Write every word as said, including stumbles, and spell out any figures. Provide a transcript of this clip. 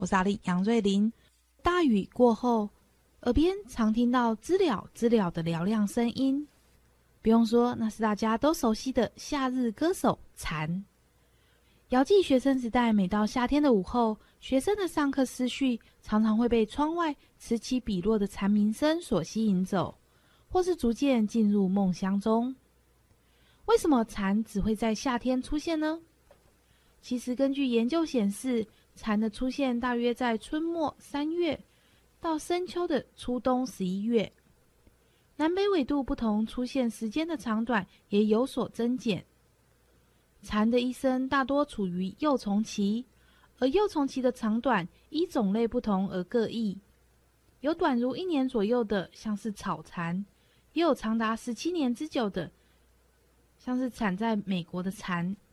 我是阿丽杨瑞玲。大雨过后，耳边常听到知了知了的嘹亮声音，不用说，那是大家都熟悉的夏日歌手蝉。遥记学生时代，每到夏天的午后，学生的上课思绪常常会被窗外此起彼落的蝉鸣声所吸引走，或是逐渐进入梦乡中。为什么蝉只会在夏天出现呢？其实根据研究显示，蝉的出现大约在春末三月到深秋的初冬十一月，南北纬度不同，出现时间的长短也有所增减。蝉的一生大多处于幼虫期，而幼虫期的长短依种类不同而各异，有短如一年左右的，像是草蝉，也有长达十七年之久的，像是产在美国的蝉。